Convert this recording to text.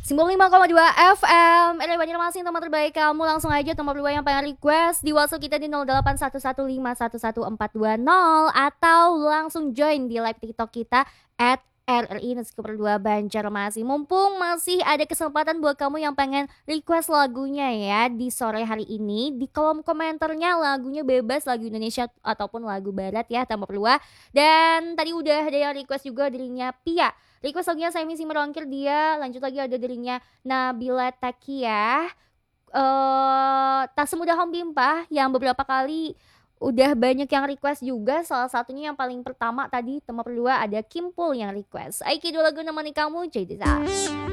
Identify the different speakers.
Speaker 1: 95,2 FM. Ini Banjarmasin, tempat terbaik kamu. Langsung aja tempat berdua yang pengen request di WhatsApp kita di 0811511420 atau langsung join di live TikTok kita at RRI_2 Banjarmasin. Mumpung masih ada kesempatan buat kamu yang pengen request lagunya ya di sore hari ini, di kolom komentarnya lagunya bebas, lagu Indonesia ataupun lagu barat ya, tanpa perlu. Dan tadi udah ada yang request juga dirinya Pia. Request lagunya Saya Misi Merongkir dia. Lanjut lagi ada dirinya Nabila Takiah. Tak Semudah Hom Pimpah yang beberapa kali udah banyak yang request juga. Salah satunya yang paling pertama tadi tempat kedua ada Kimpul yang request. Aiki dua lagu nemani kamu jadi